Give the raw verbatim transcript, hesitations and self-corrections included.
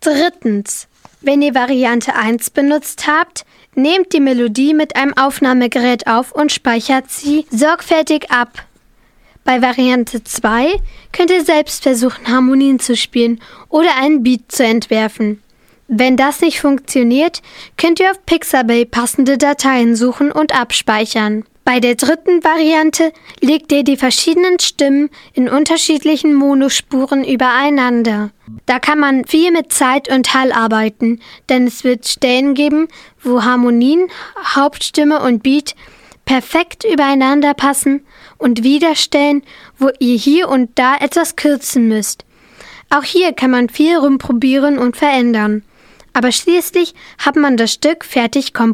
Drittens. Wenn ihr Variante eins benutzt habt, nehmt die Melodie mit einem Aufnahmegerät auf und speichert sie sorgfältig ab. Bei Variante zwei könnt ihr selbst versuchen, Harmonien zu spielen oder einen Beat zu entwerfen. Wenn das nicht funktioniert, könnt ihr auf Pixabay passende Dateien suchen und abspeichern. Bei der dritten Variante legt ihr die verschiedenen Stimmen in unterschiedlichen Monospuren übereinander. Da kann man viel mit Zeit und Hall arbeiten, denn es wird Stellen geben, wo Harmonien, Hauptstimme und Beat perfekt übereinander passen und wieder Stellen, wo ihr hier und da etwas kürzen müsst. Auch hier kann man viel rumprobieren und verändern. Aber schließlich hat man das Stück fertig komponiert.